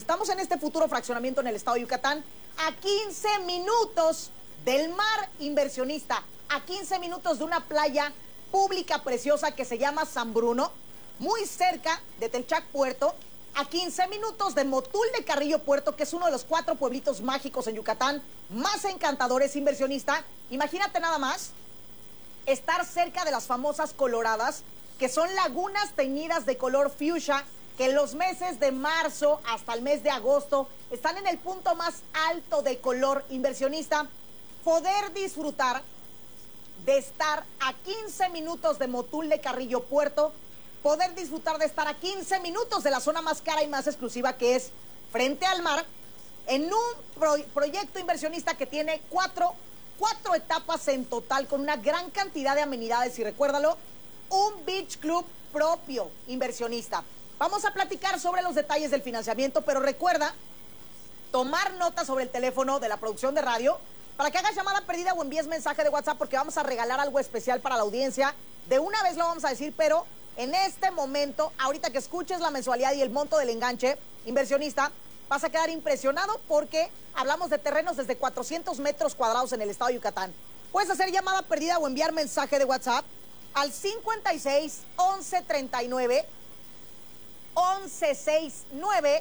Estamos en este futuro fraccionamiento en el estado de Yucatán, a 15 minutos del mar, inversionista, a 15 minutos de una playa pública preciosa que se llama San Bruno, muy cerca de Telchac Puerto, a 15 minutos de Motul de Carrillo Puerto, que es uno de los 4 pueblitos mágicos en Yucatán, más encantadores, inversionista. Imagínate nada más estar cerca de las famosas coloradas, que son lagunas teñidas de color fuchsia, que en los meses de marzo hasta el mes de agosto están en el punto más alto de color, inversionista. Poder disfrutar de estar a 15 minutos de Motul de Carrillo Puerto, poder disfrutar de estar a 15 minutos de la zona más cara y más exclusiva, que es frente al mar, en un proyecto inversionista que tiene cuatro etapas en total, con una gran cantidad de amenidades, y recuérdalo, un beach club propio, inversionista. Vamos a platicar sobre los detalles del financiamiento, pero recuerda tomar nota sobre el teléfono de la producción de radio para que hagas llamada perdida o envíes mensaje de WhatsApp, porque vamos a regalar algo especial para la audiencia. De una vez lo vamos a decir, pero en este momento, ahorita que escuches la mensualidad y el monto del enganche, inversionista, vas a quedar impresionado porque hablamos de terrenos desde 400 metros cuadrados en el estado de Yucatán. Puedes hacer llamada perdida o enviar mensaje de WhatsApp al 56 11 39 11 69,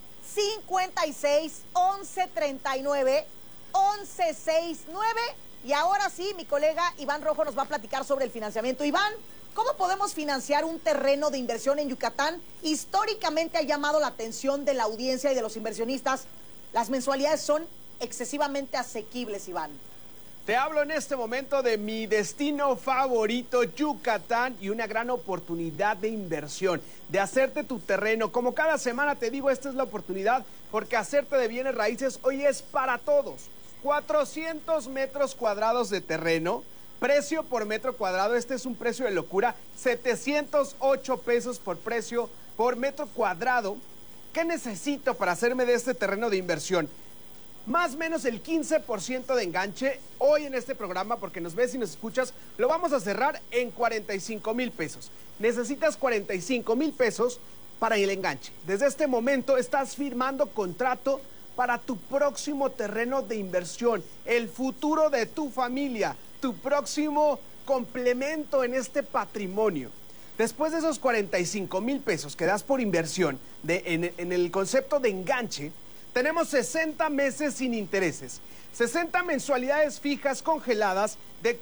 56 11 39 11 69. Y ahora sí, mi colega Iván Rojo nos va a platicar sobre el financiamiento. Iván, ¿cómo podemos financiar un terreno de inversión en Yucatán? Históricamente ha llamado la atención de la audiencia y de los inversionistas. Las mensualidades son excesivamente asequibles, Iván. Te hablo en este momento de mi destino favorito, Yucatán, y una gran oportunidad de inversión, de hacerte tu terreno. Como cada semana te digo, esta es la oportunidad, porque hacerte de bienes raíces hoy es para todos. 400 metros cuadrados de terreno, precio por metro cuadrado, este es un precio de locura, 708 pesos por metro cuadrado. ¿Qué necesito para hacerme de este terreno de inversión? Más o menos el 15% de enganche hoy en este programa, porque nos ves y nos escuchas, lo vamos a cerrar en 45,000 pesos. Necesitas 45,000 pesos para el enganche. Desde este momento estás firmando contrato para tu próximo terreno de inversión, el futuro de tu familia, tu próximo complemento en este patrimonio. Después de esos 45,000 pesos que das por inversión en el concepto de enganche, tenemos 60 meses sin intereses, 60 mensualidades fijas congeladas de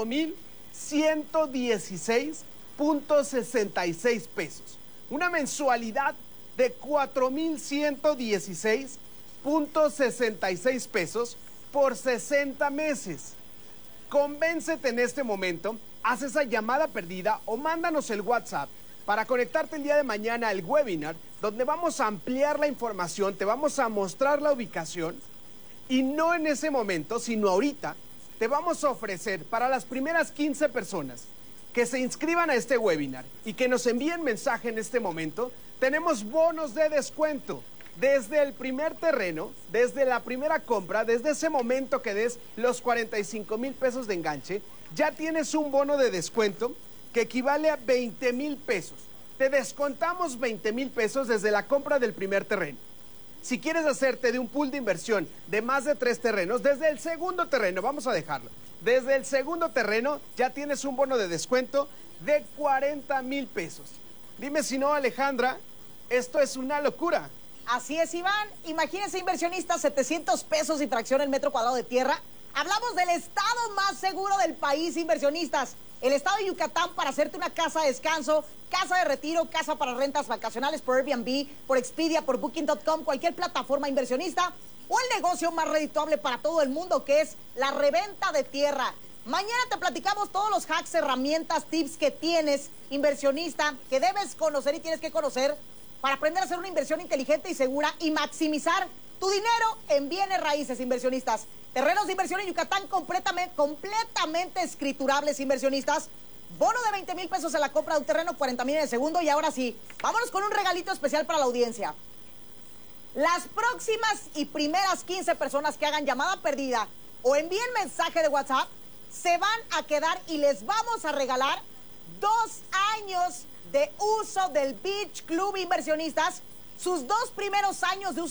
4,116.66 pesos. Una mensualidad de 4,116.66 pesos por 60 meses. Convéncete en este momento, haz esa llamada perdida o mándanos el WhatsApp para conectarte el día de mañana al webinar, donde vamos a ampliar la información, te vamos a mostrar la ubicación, y no en ese momento, sino ahorita, te vamos a ofrecer para las primeras 15 personas que se inscriban a este webinar y que nos envíen mensaje en este momento, tenemos bonos de descuento. Desde el primer terreno, desde la primera compra, desde ese momento que des los 45,000 pesos de enganche, ya tienes un bono de descuento que equivale a 20,000 pesos. Te descontamos 20,000 pesos desde la compra del primer terreno. Si quieres hacerte de un pool de inversión de más de 3 terrenos, desde el segundo terreno, vamos a dejarlo, desde el segundo terreno ya tienes un bono de descuento de 40,000 pesos. Dime si no, Alejandra, esto es una locura. Así es, Iván. Imagínense, inversionistas, 700 pesos y fracción el metro cuadrado de tierra. Hablamos del estado más seguro del país, inversionistas. El estado de Yucatán, para hacerte una casa de descanso, casa de retiro, casa para rentas vacacionales por Airbnb, por Expedia, por Booking.com, cualquier plataforma inversionista, o el negocio más redituable para todo el mundo, que es la reventa de tierra. Mañana te platicamos todos los hacks, herramientas, tips que tienes, inversionista, que debes conocer y tienes que conocer para aprender a hacer una inversión inteligente y segura y maximizar tu dinero en bienes raíces, inversionistas. Terrenos de inversión en Yucatán completamente escriturables, inversionistas. Bono de 20,000 pesos en la compra de un terreno, 40,000 en el segundo. Y ahora sí, vámonos con un regalito especial para la audiencia. Las próximas y primeras 15 personas que hagan llamada perdida o envíen mensaje de WhatsApp se van a quedar y les vamos a regalar 2 años de uso del Beach Club, inversionistas. Sus 2 primeros años de uso